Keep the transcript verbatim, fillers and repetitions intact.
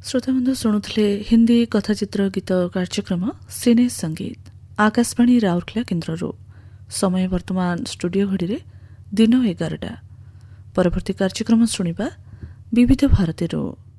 ଶ୍ରୋତାବନ୍ଧୁ ଶୁଣୁଥିଲେ ହିନ୍ଦୀ କଥାଚିତ୍ର ଗୀତ କାର୍ଯ୍ୟକ୍ରମ ସିନେ ସଙ୍ଗୀତ ଆକାଶବାଣୀ ରାଉରକେଲା କେନ୍ଦ୍ରରୁ। ସମୟ ବର୍ତ୍ତମାନ ଷ୍ଟୁଡିଓ ଘଡ଼ିରେ ଦିନ ଏଗାରଟା। ପରବର୍ତ୍ତୀ କାର୍ଯ୍ୟକ୍ରମ ଶୁଣିବା ବିବିଧ ଭାରତୀରୁ।